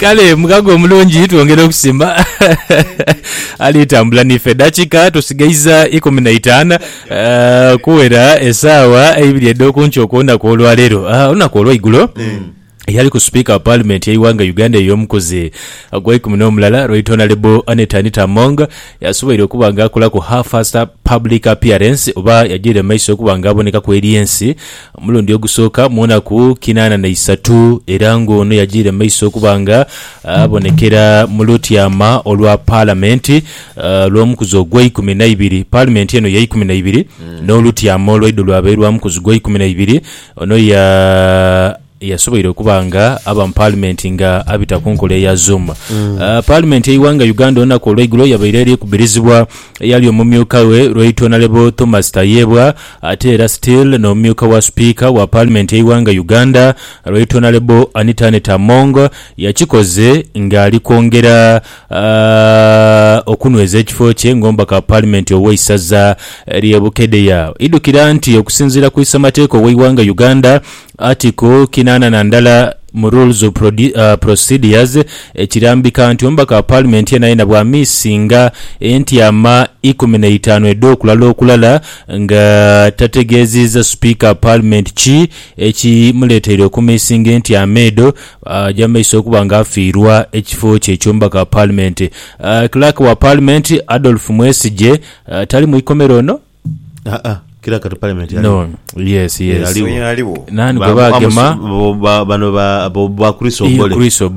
kale mukago omulungi twongera okusimba alitambula nife dakika tusigaiza 15 kuwera esaawa 2 okunchi okwonda kwolwalero olunaku olwaigulo yali ku speaker wa parliament yaiwanga Uganda ey'omukozi gwa 11 Right Honorable Anita Among yasoboire okuba nga akola ku half-first public appearance oba yajire maiso okuba nga aboneka ku audience mulundi ogusooka munaku 83 era ng'ono yajire maiso okuba nga abonekera mu lutyama olwa parliament lw'omukozi ogwa 12 parliament eno ya 12 n'olutyama olwaido lwabeerwa mukozi gwa 12 ono yasoboire okubanga aba mu parliament nga abita ku nkola ya Zoom. Parliament y'Iwanga Uganda onako olw'eigulo yabaire eri kubirizibwa yali omumyuka we Right Honorable Thomas Tayebwa ate era still n'omumyuka wa speaker wa parliament y'Iwanga Uganda Right Honorable Anita Among yakikoze ng'ali kwongera okunyweza ekifo kye ng'omba ka parliament ow'eisaza ly'e Bukedeya. Idukira nti okusinziira ku isamateeko w'Iwanga Uganda article 8 mu rules of procedures ekirambika nti ombaka parliament yenaina bwa misinga entyama 15 edokulala okulala nga tategeziza speaker parliament ki ekimuletere okumisinga entyama edo jamaiso okuba nga afiirwa ekifo kye ekyombaka parliament. Clerk wa parliament Adolf Mwesige tali mu ikomero no kila kati parliament no yes aliwo nani kwa gema bano ba Chris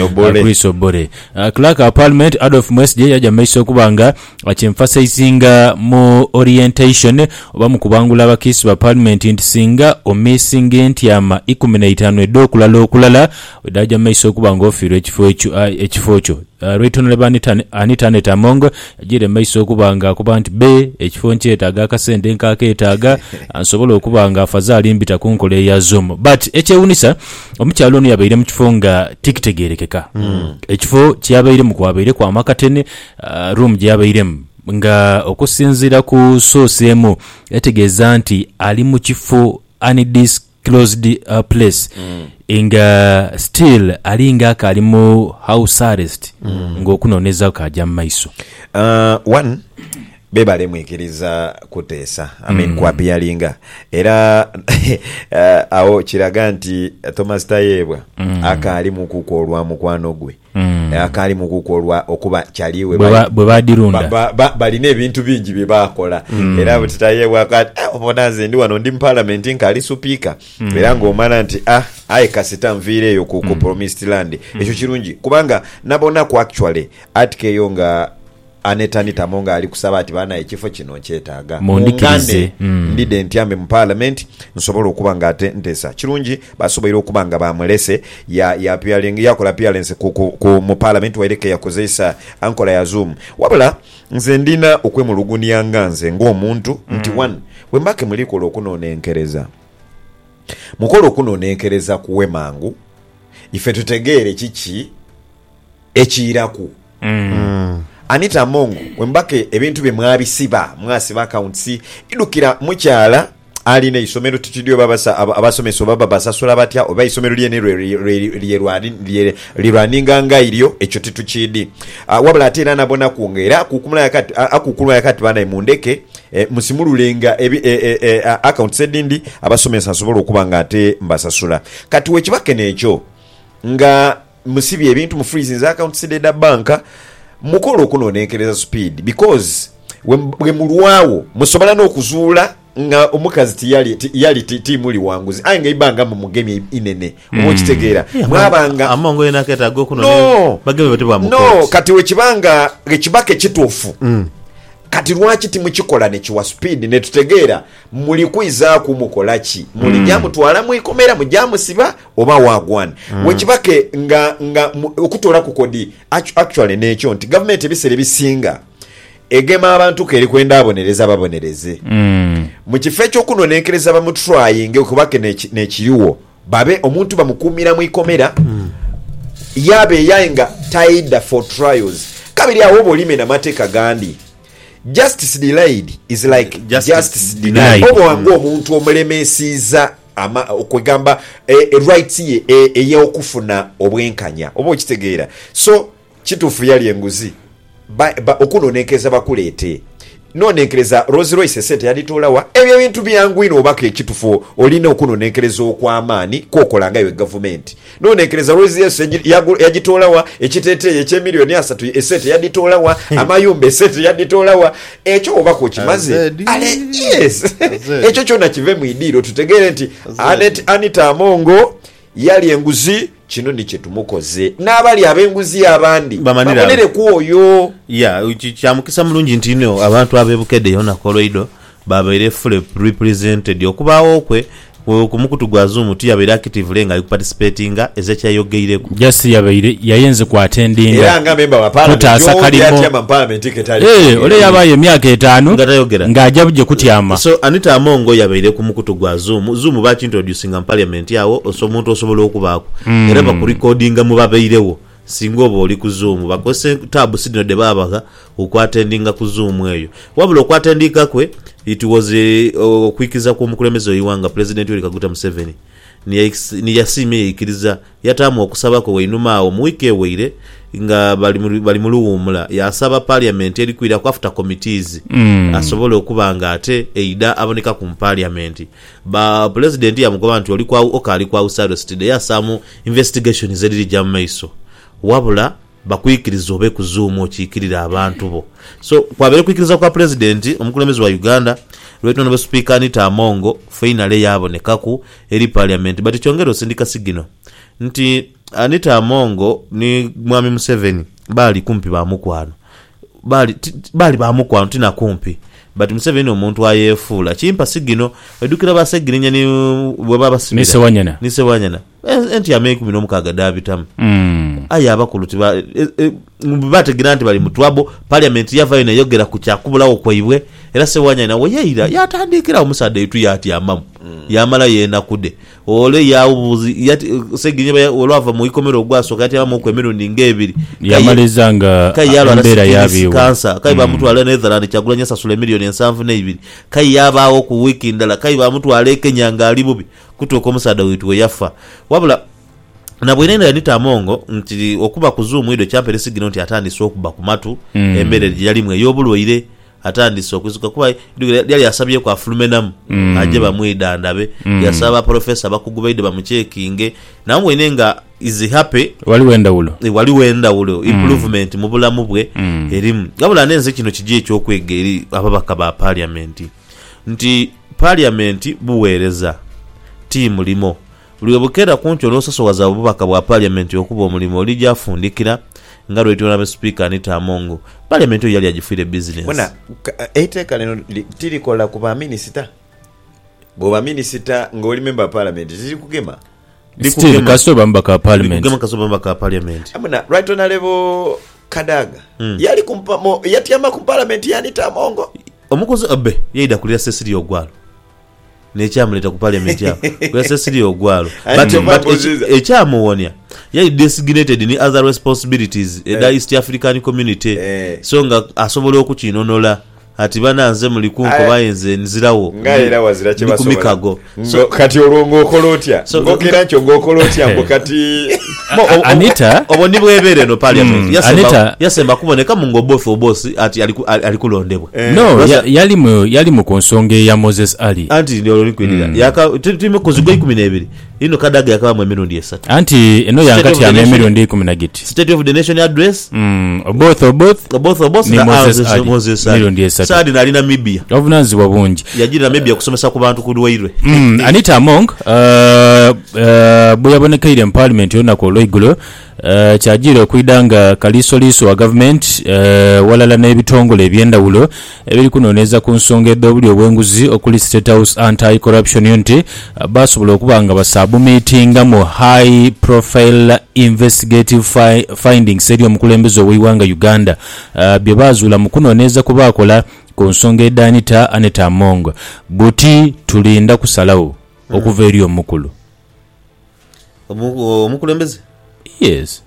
Obore clerk of parliament Adolf Mwesige yaja maiso kubanga akimfasaisinga mu orientation oba mu kubangula abakisi ba parliament nti singa omisinga entyama 15 edokulala okulala odaja maiso kubanga ofiro ekifo ekyo Right Honorable Anita Among ajire maiso okubanga akuba nti be ekifo nkyetaaga akasente nkaketaaga ansobola okubanga afazali mbita ku nkola ya Zoom but ekyewunisa omukyalo ono yabaire mu kifo nga tikitegerekeka ekifo kyabaire mu kwabaire kwa makatene room gyabairemu nga okusinzira ku source emu yategeeza nti ali mu kifo undisclosed place inga still alinga akali mu house arrest ng'okunoneza kajja mu maiso. One bebale mwikiriza kuteesa kwa pialinga era awo kiraga nti Thomas Tayebwa akali mu kukolwa mukwano gwe akali mu kukolwa okuba kyaliwe bwe badirunda balina ebintu bingi bye bakola era Tayebwa akati obonaze ndi wano ndi mu parliament nkali speaker era ng'omala nti aye kasita nviireyo ku promised land ekyo kirungi kubanga nabona ku actually atikeyo nga Anita Among ali kusaba ati bana ekifo kino kyetaaga mundikirize ndide ntyame mu parliament nsobola okuba nga ntesa kirungi basobola okuba nga bamulese ya appearing yakola appearance ku mu parliament waireke yakozesa ankola ya Zoom wabula nze ndina okwemulugunya nganze ng'omuntu nti one wembake mulikola okunonenkereza mukola okunonenkereza kuwe mangu ife tutegeere kiki ekiraku Anita Among wembake ebintu bye mwabisiba accounts idukira mukyala ali ne isomero tutudio babasa abasomeso baba basasula batya oba isomero lyene lirwaninga nga ilyo ekyo titukidi wabula atera nabona kuongera akukumula yakati bana imundeke musimululenga accounts edindi abasomesa asobola okubanga ate mbasasula kati wekibake nekyo nga musibi ebintu mu freezing accounts edda banka mukolo kunonenkereza speed because we mulwawo musobola n'okuzuula nga omukazi yali timuli wanguzi ayenga ibanga mu mugemi inene omukitegeera mwabanga Amongo yenaketa go kunone bagebe batibwa mu no kati wekibanga ekibake kituufu kati lwaki timukikola ne kiwa speed ne tutegeera muli kwiza ku mukolaki muli jamu twala mu ikomera mu jamu siba oba wagwan wekibake nga okutola ku kodi actually nekyo nti government ebisere bisinga egema abantu keri kwenda abonereza babonereze mu kifo ekyokunonenkereza bamutrying okubake nekiriwo babe omuntu bamukumira mu ikomera yabe yayenga tied for trials kabiri awo bolime na mateka gandi justice delayed is like justice denied obo wangu omuntu omulemesiza okwegamba rights ye ey'okufuna obwenkanya oba okitegeera. So kituufu yali enguzi okunonekereza bakuleete nonekereza Rolls Royce sente yaditoolawa ebyo ebintu byangwino obaka ekitufu olina okunonekereza okw'amaani kwokolangayo gavumenti. Nonekereza Rolls Royce yagitoolawa ekiteeteeyo eky'emiliyoni 3 esente yaditoolawa amayumba esente yaditoolawa ekyo obaka okimaze yes ekyo kyonna kive mu idiiro tutegeere nti Anita Amongo yali enguzi kino ni kyetumukoze n'abali ab'enguzi abandi babonere ku oyo kyamukisa mulungi nti ino abantu ab'ebukedde yona koloido babaire fully represented okubaawo kwe kumukutu gwa Zoom tuyabaire actively nga participatinga ezekyayogeireko just yabaire yayenze ku attendinga era nga member wa parliament ketali ole yabaye emyaka 5 ng'ajja buje kutyama. So Anita Amongo yabaire ku mukutu gwa Zoom ba introducing mu parliament yawo omuntu osobola okubaako era bakurecordinga mu babairewo singa oba oli ku Zoom bakose tab signal de babaga okwatendinga ku Zoom eyo wabula okwatendika kwe it was okwikiza ku mukulembeze oyiwanga President Yoweri Kaguta Museveni ni yasime ikiriza yatamu okusabako weinumaawo mu wiki eweire nga bali mu luwumula yasaba parliament eri kwira ku after committees asobole okubanga ate eida aboneka ku parliament ba president yamugoba nti oli kwa okali kwa outside state yasamu investigation zediri jamaiso wabula bakwikiriza obe ku Zoom okikirira abantu bo. So kwabere kwikiriza kwa president omukulembeze wa Uganda lwetu no speaker Anita Amongo finally yabonekaku eri parliament but kyongero sindika sigino nti Anita Amongo ni mwami Museveni bali kumpi ba mukwano bali ba mukwano tina kumpi but Museveni omuntu ayefuula kimpa sigino edukira basegirinya ni bweba basibira nise wanyana enti ya meku mino mukaga dabitam aya abakuluti bategira nti bali mutwabo parliament yavayo ne yogera ku kyakubulawo kwaibwe era se wanyana weyeira yatandikira omusade yitu yati amamu yamala yena kude ole yawuzi segirinya olwava mu ikomero gwasoka yati amamu kwemero ningebiri yamalizanga embera yabiwe kansa kai ba mtu ale Netherland kyagulanya sasule miliyoni 7.2 kai yabawo ku wiki ndala kai ba mtu ale kenyanga ali bubi kutoka omusada witu yafa wabula na bwenenda Anita Amongo nti okuba ku Zoom ido champere sigino nti atandise okuba ku matu embere yali mwe yobulwaire atandise okuzuka kuba yali yasabye kwa Flumenam aje bamwidandabe yasaba professor bakugubaide bamuchekinge namwe nenga is happy wali wenda ulo improvement mu bulamu bwe erimu gabula nenze kino kijje ekyokwegeri ababaka ba parliament nti parliament buweereza timu limo buli bukera kuncho lososo waza abubaka bwa parliament okuba omulimo lija afundikira ngalo etona be speaker Anita Amongo parliament yali ajifire business bona eteka leno tilikola ku ba minister bo ba minister ngoli member parliament zikugema still kaso bambaka parliament kugema kaso bambaka parliament amuna right on level Kadaga yali kumpamo yatiyama ku parliament ya Anita Amongo omukozi abe yeida kulira sesiri ogwalo nechamuleta ku parliament yao kwa sesiri ogwalo but echamuwonya yali designated in other responsibilities the East African community so nga asobola okukinonola ati bananze muli kunko bayenze nzirawo ngaira wazira kye basobola kumikago so kati olongo okolotya ngokera ncho ngokolotya mbokati Anita oboni bwebere no parliament yasemba kuboneka mu ngobofo boss ati alikulondebwa no yali mu konsonge ya Moses Ali anti ndio likwidira yaka timo kozigwa 12 ino Kadaga yakaba mu emirundi 3 anti eno yakati ya emirundi 10 State of the Nation address both ni Moses Ali sadi na Namibia governance wabunji yajira Namibia kusomesa ku bantu kuduwairwe Anita Amongo buyaboneka ile parliament yona ko loigulo kyajira kwidanga kalisoliso wa government walala n'ebitongole ebyendawulo ebiri kunoneza ku nsonga edobuli obwenguzi okuli State House Anti Corruption Unit basobola okubanga basabu meeting mu high profile investigative findings eri omukulembeze w'iwanga Uganda bye bazula mu kunoneza kubakola ku nsonga edanita Anita Amongo buti tulinda kusalawo okuva eri omukulu omukulembeze yes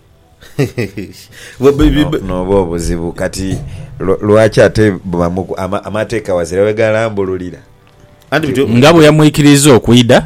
no bobo zibu kati lwacha ate amateeka wazira wegalambululira nga bwe yamwikiriza okuyida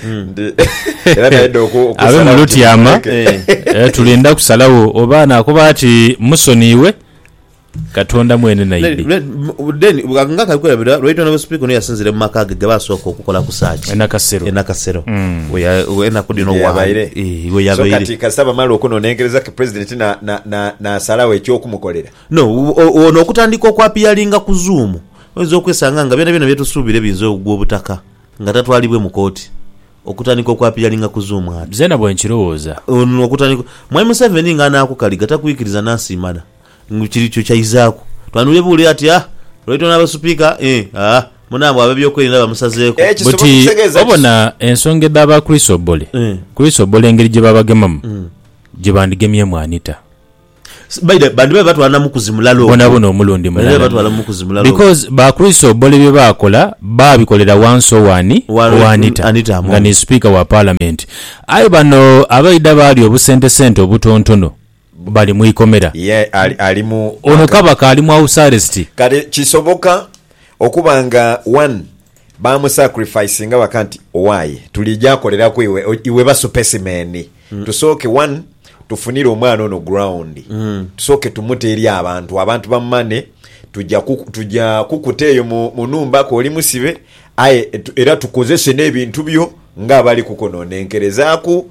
abe mu Lutyama tulinda kusalawo oba anaakuba ati musoniiwe Katonda mwene naide nga kabikolera right on speak ono yasinzire mu maka ge basooka okukola ku search enakasero we nakudino wabaire we yabaire so kati kasaba malo okunonengereza ke president na salawo ekyokumukolera no ono okutandika okwapiyalinga ku Zoom oyinza okwesanga nga byonna byetusuubire binzo ogw'obutaka nga tatwalibwe mu kooti okutandika okwapiyalinga ku Zoom ati zena bwenkirowooza ono okutandika Mwai Museveni nga anaakukaliga takwikiriza nasiimala ngukiri kyo kyaizaako twanule buli ati lwito n'abasupiika munamwe ababyokwerinda bamusazeeko buti obona ensonga edaba Chris Obole engeri gye babagemamu gye bandigemyemu Anita bandi batwala mu kuzimulalo bona omulundi mulala because ba Chris Obole bye bakola babikolera wansi Anita nga ni speaker wa parliament ayo bano abaida bali obusente obutontono bali muikomera alimu ono kabaka alimu house arrest kale kisoboka okubanga one bamu sacrificing abakanti owaye tulijja kolera ku iwe ba specimen tusoke one tufunire omwana ono ground tusoke tumute eri abantu bamane tujja kukuteyo mu numba ko oli musibe aye era tukozese n'ebintu byo nga bali kukononenkerezaku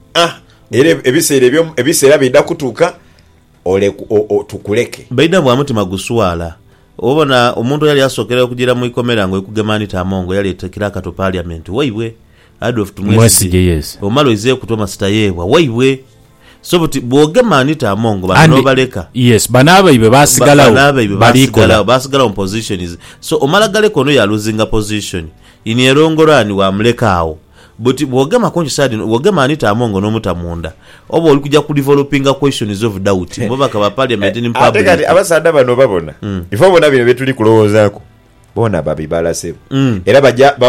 ebiseera bidda kutuuka tukuleke baida bwamutima guswala obona omuntu yali asookera okugira mu ikomera ngo ekugema Anita Amongo yali etekera akato parliament waiwe Adolf Tumwesi omalo ize kutoma sitayewa waiwe so buti bwogema Anita Amongo bano baleka yes banaba ibe basigala on position so omalagale kono ya losing position inierongorani wa mlekao but bwogema konji side bwogema Anita Amongo no mutamunda obo olikuja ku developing questions of doubt mboba ka parliament in public ate abasada bano babona ifo bona bino betuli kulowoozaako bona babibala sebo era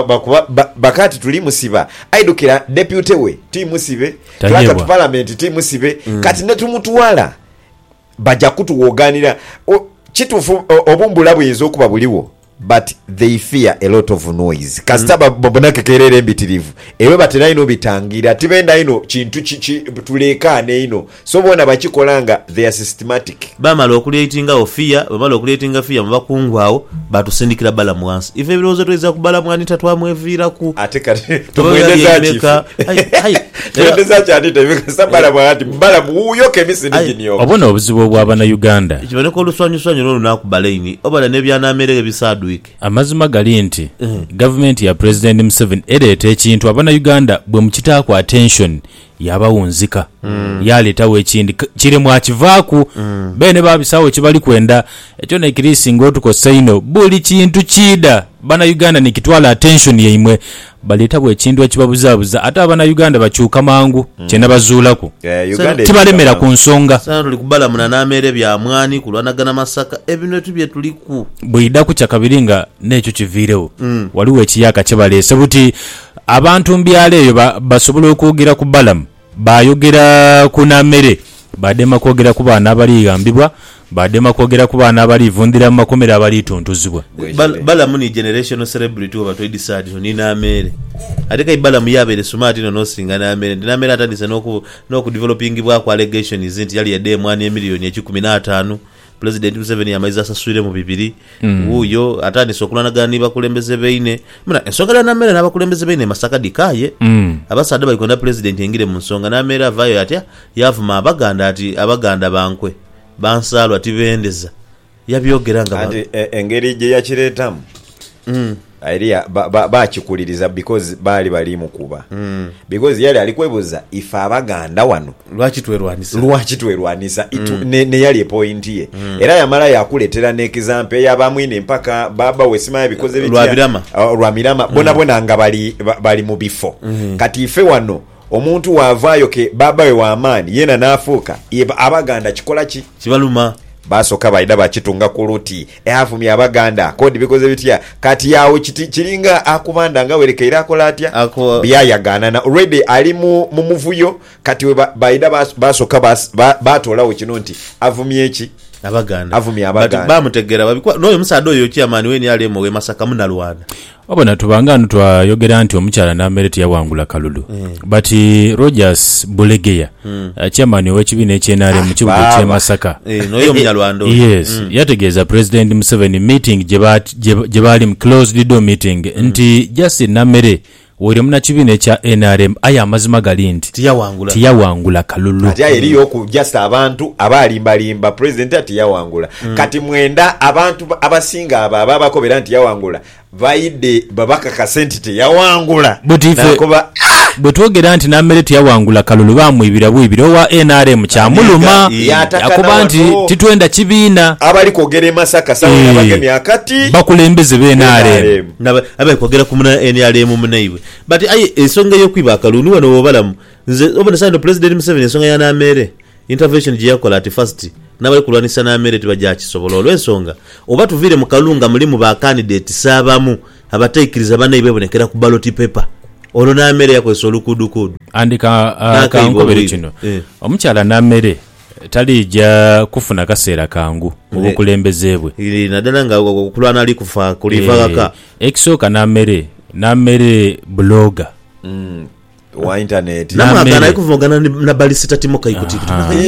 bakati tuli musiba aidukira deputy we timu sibe twaka parliament timu sibe kati netumutuwala bajja kutuwoganira kitufu obumbula buyinza okuba buliwo but they fear a lot of noise kasitaba babonake kerere mbitirivu ewe batera ino bitangira tibenda ino kintu tulekane ino so bona bakikolanga they are systematic bamala okuleetinga ofia bamala okuleetinga fia mubakungwawo batusindikira bala mwansi ife ebirozo tweza kubala mwani tatwamwevira ku ate kati tumwendeza chifu twendeza cyane tebika sabala mwati bala muyo kemisindikiniyo obona obuzibu obw'abana Uganda kiboneka oluswanyu lolo nakubalaini obala nebyana amerege bisadu amazima gali nti government ya President Museveni ereeta ekintu abana Uganda bwe mukitaako attention yabawunzika yaleetawo ekindi kiri mwakivaaku bene babisawo kibali kwenda ekyo nekirisi ng'otukosa ino buli kintu kida bana Uganda nikitwala attention yaimwe baleetawo ekintu ekibabuzaabuza ate abana Uganda bakyuka mangu kyena bazuulaku tibalemera ku nsonga sana tuli kubala munanamere bya mwani kulwanagana Masaka ebintu bye tuliku bwida ku kyakabiri nga n'ekyo kiviirewo waliwo ekiyaka kibaleese buti abantu mbyalo eyo basobola okwogera ku balamu bayogera ku namere badema kwogera ku baana abaliyambibwa badema kwogera ku baana abalivundira mu makomera abalituntuzibwa balamu ni generational celebrity oba to decide ni namere ateka balamu yabere smart no singa namere namere atandise no developing bwa kwa allegations nti yali yade mwani emiliyoni 15 President Museveni amaiza asaswire mu bibiri uyo atandise okulanagana bakulembeze beine muna ensonga namere n'abakulembeze beine Masaka dikaye abasada bali kwenda president engire mu nsonga namere avayo atya yavuma abaganda ati abaganda bankwe bansalwa tibendeza yabyogeranga ati engeri je yakiretamu idea bakikuliriza because bali mukuba because yali alikwebuza ifa abaganda wano lwaki twerwanisa ne yali point ye era yamala yakuletera ne example yabamwine mpaka baba wesimaya because lwamirama bona nga bali mu bifo kati ife wano omuntu wavaayo ke baba we wa amani yena nafuuka abaganda kikola kibaluma basoka baida bakitunga ku luti avumya abaganda kodi bikoze bitya kati yawo kiringa akubanda nga werekeira akola atya byayagana na already ali mu muvuyo kati we baida basoka batolawo kino nti avumye eki Abaganda avumya Abaganda bamutegera babikwa noyo musaado oyo chairman w'NRM we Masaka munalwana wabona tubanga twayogera nti omukyala n'amereti yawangula kalulu but Rogers Bulegeya chairman w'ekibiina eky'NRM mu kibuga ky'e Masaka noyo munyalwando yes yategeeza President Museveni meeting gye bali mu closed door meeting nti Justin Namere wori munakibiina ekya NRM aya amazima gali nti tiyawangula kalulu ati eriyo okujasta abantu abalimbalimba president ati yawangula kati mwenda abantu abasinga ababakobera nti yawangula bayide babaka kasenti teyawangula nakuba bwetwogera nti Namere tiyawangula kalulu bamwibira bwibira owa NRM kyamuluma yakuba nti titwenda kibiina abali kwogera Masaka sawa abagemya akati bakulembeze be NRM abali kwogera ku NRM munaiwe but aye ensonga y'okwiba kalulu wano obalamu nze obona sando President Museveni ensonga ya Namere intervention gye yakola ati first nabali kulwanisa Namere tibajja kisobola olw'ensonga oba tuvire mu kalunga mulimu ba candidate sabamu abateekiriza banayi bebonekera ku ballot paper olwo Namere yakozesa olukudukudu andika kankobere kino omukyala Namere talijja kufuna kaseera kangu obukulembeze bwe naddala nga okulwana ali kufa kulivagaka ekisooka Namere blogger wa internet namagana ikuvugana na balisita timoka ikuti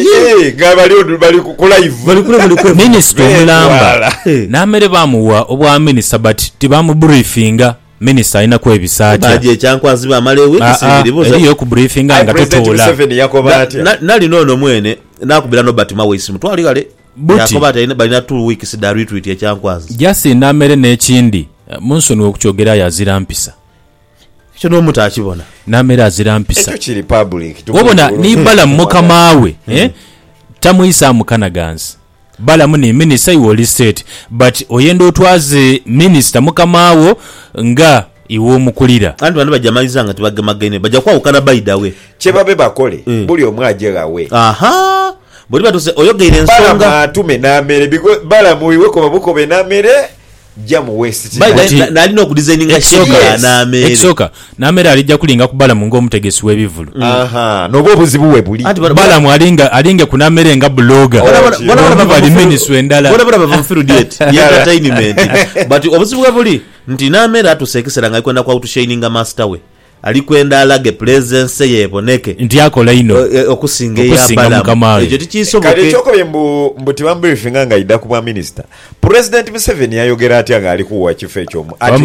bali ku live minister omulamba Namere bamuwa obwa minister but tibamu briefinga minister ina kwa ebisaja baje chankwazi bamale wiki sibiribuza eriyo ku briefinga nga totola nali nono mwene nakubira no Batima Wesi mutwali kale yakobata ina balina 2 weeks da retweet ya chankwazi Justin Namere n'ekindi Munsoni okukyogera yazira mpisa kyo no muta akibona Namere azira mpisa ekyo kiri public wabona ni bala mukamawe tamuyisa mukanagansi balamu ni minister iwoli state but oyendo otwaze minister mukamawo nga iwo omukulira anti bano bajamaliza nga tibagemagene bajja kwawukana baidawe kyebabe bakole buli omwe ajerawe buli batuse oyogeire ensonga tume Namere balamu iweko babukobe Namere jamu west nalina okudesigninga sheria Namere eksoka Namere alijja kulinga kubala mu ng'omutegesi w'ebivulu nobo obuzibu we buli bala mu alinga ku Namere nga blogger bali minister endala bona bava firu diet ya entertainment but obuzibu bwe buli nti Namere atusekesera nga kwenda kwa utushininga master we alikwenda alage presence yeboneke nti akola ino okusinga yabala ekyo tikisoboke kale kyokobye mbu tibambriefinga nga ida ku minister President Museveni yayogera atya nga ali kuwa kifo ekyo ati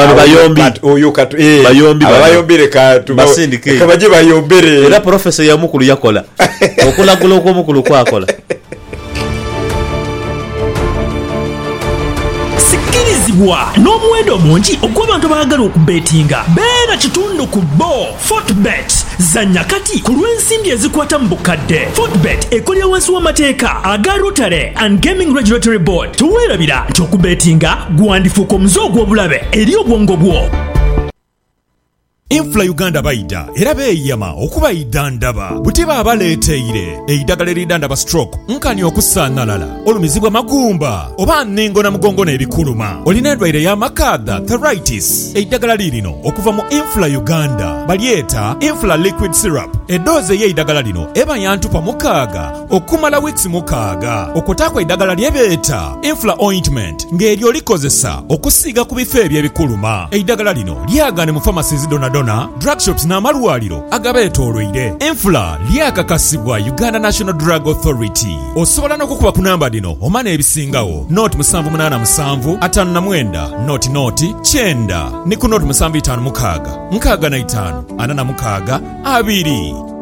bayombire katu kabaje bayombere era professor ya mukulu yakola okulagula okwo mukulu kwakola n'omuwendo mungi ogw'abantu abaagala okubetinga beera kitundu ku Fortbet zanya kati ku lw'ensimbi ezikwata mu bukadde. Fortbet ekolera wansi w'amateeka aga Rotary and Gaming Regulatory Board. Tuweerabira nti okubetinga gwandifuuka omuze ogw'obulabe eri obwongo bwo. Infla Uganda baida era beeyama okubayida ndaba butiba abaleeteire eidagala erida ndaba stroke nkani okusaanalala olumizibwa magumba oba nningo na mugongo n'ebikuluma olina endwaire y'amakadha arthritis eidagala lirino okuva mu Infla Uganda balyeta Infla liquid syrup eddoozi y'eidagala lino eba yantupa 6 okumala weeks 6 okutaakwa eidagala lyebeeta Infla ointment ng'eryo likozesa okusiiga ku bifo eby'ebikuluma eidagala lino lyagane mu pharmacies donadona drug shops n'amalwaliro agabeetoolwire. Infla lyakakasibwa Uganda National Drug Authority. Osobola n'okukuba ku namba dino omana ebisingawo noti 787 59 noti 9 ne ku noti 756 65 46 2